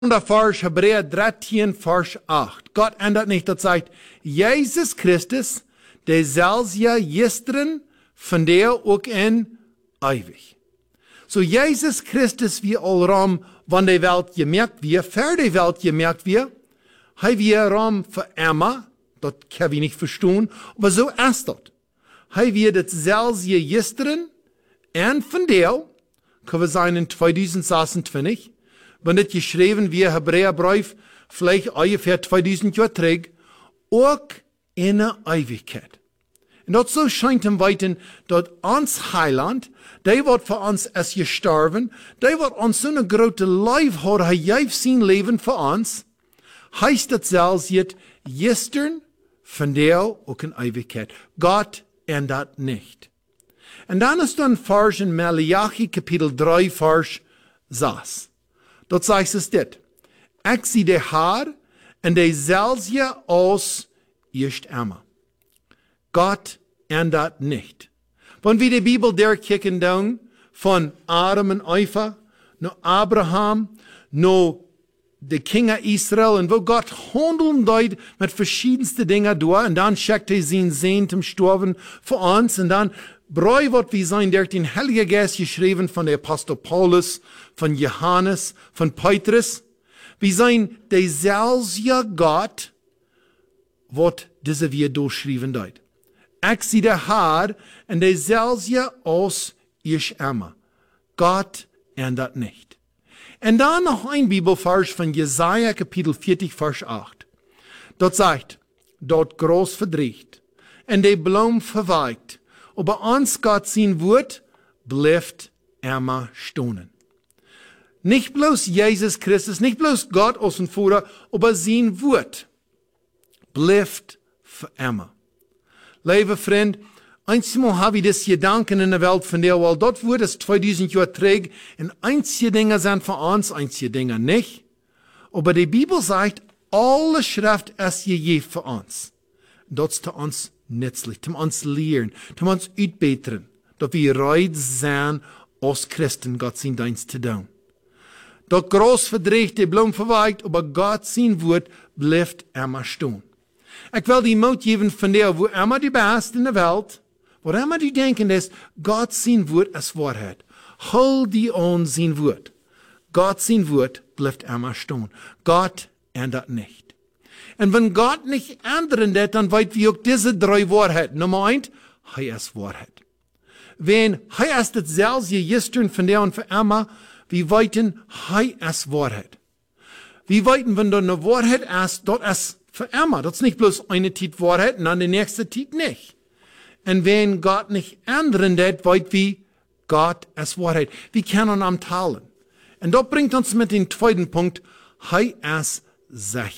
Vers, Hebräer 13, Vers 8. Gott ändert nicht, das sagt, Jesus Christus, der zelfs ja gisteren, van der ook in ewig. So Jesus Christus wie allram, wann die Welt gemerkt wird, für die Welt gemerkt wird, hij wie ram für immer, das kann ich nicht verstehen, aber so ist das. Hij wie das zelfs ja gisteren, en van der, können wir sagen in 2026, wenn das geschrieben wie Hebräerbrief, vielleicht ungefähr 2000 Jahre zurück, auch in der Ewigkeit. Und das so scheint im Weiten, dass uns Heiland, der wird für uns als gestorben, der wird uns so eine große Leib haben, er gibt sein Leben für uns, heißt das selbst jetzt, gestern, von der auch in Ewigkeit. Gott ändert nicht. Und dann ist dann Vers in Malachi, Kapitel 3, Vers 6. Dort sagt es dit. Ich zie de Haar en de zelfs je aus eerst immer. Gott ändert nicht. Wenn wir die Bibel durchkicken dann, von Adam und Eva, no Abraham, no de Kinder Israel, und wo Gott handeln deut mit verschiedensten Dingen durch, und dann schickt sein Sohn zum Sterben für uns, und dann Brei wird wie sein durch den Heiligen Geist geschrieben von der Apostel Paulus, von Johannes, von Petrus. Wie sein der selbe Gott wird diese wir durchschrieben dort. Ich sehe der Haar und der selbe aus ich immer. Gott ändert nicht. Und dann noch ein Bibelvers von Jesaja Kapitel 40 Vers 8. Dort sagt, dort groß verdreht und der Blum verweigt. Aber uns Gott sein Wort bleibt immer stehen. Nicht bloß Jesus Christus, nicht bloß Gott aus dem Vater, aber sein Wort bleibt für immer. Liebe Freund, einmal habe ich das Gedanken in der Welt von der, weil dort wurde es 2000 Jahre trägt, und einige Dinge sind für uns, einige Dinge nicht. Aber die Bibel sagt, alle Schrift ist gegeben für uns. Das ist für uns nützlich, um uns lehren, um uns uitbeteren, dass wir bereit sind, als Christen Gott sein Dienst zu tun. Dort groß verdreht, die Blumen verweigt, aber Gott sein Wort bleibt immer stehen. Ich will die Mut geben von der, wo immer du bist in der Welt, wo immer du denken, dass Gott sein Wort ist Wahrheit. Hold die an sein Wort. Gott sein Wort bleibt immer stehen. Gott ändert nicht. Und wenn Gott nicht ändern wird, dann weit wir auch diese drei Wahrheiten. Nummer 1, er ist Wahrheit. Wenn er ist das selbst gestern von der und für immer, wir weiten, er ist Wahrheit. Wir weiten, wenn da eine Wahrheit ist, dort ist für immer. Das ist nicht bloß eine Zeit Wahrheit und dann die nächste Zeit nicht. Und wenn Gott nicht ändern wird, weit wir, Gott ist Wahrheit. Wir können am Teilen. Und das bringt uns mit dem zweiten Punkt, er ist sicher.